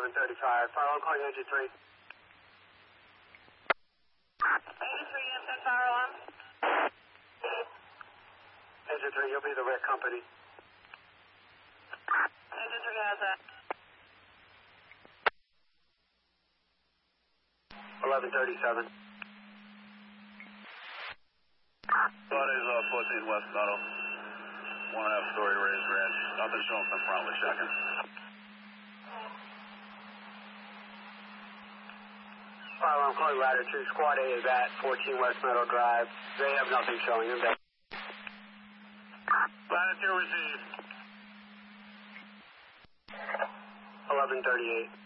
1135. Fire alarm calling engine 3. Engine 3, yes, that's fire alarm. Engine 3, you'll be the wreck company. Engine 3 has that. 1137. Fridays 14 West Meadow. 1.5 story raised ranch. Nothing showing from front. We're checking. Fire alarm calling ladder 2. Squad A is at 14 West Meadow Drive. They have nothing showing them. Ladder 2 received. 1138.